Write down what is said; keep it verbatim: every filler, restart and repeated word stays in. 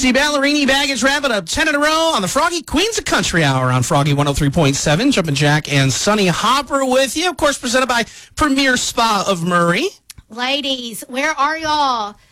Casey Ballerini Baggage wrapping up ten in a row on the Froggy Queens of Country Hour on Froggy one oh three point seven. Jumpin' Jack and Sunny Hopper with you. Of course, presented by Premier Spa of Murray. Ladies, where are y'all?